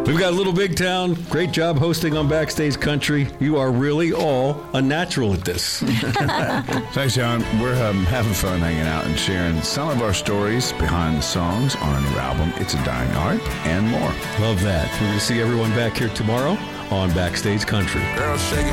We've got Little Big Town. Great job hosting on Backstage Country. You are really all a natural at this. Thanks, John. We're having fun hanging out and sharing some of our stories behind the songs on our new album, It's a Dying Art, and more. Love that. We're going to see everyone back here tomorrow on Backstage Country. Girl, shake it.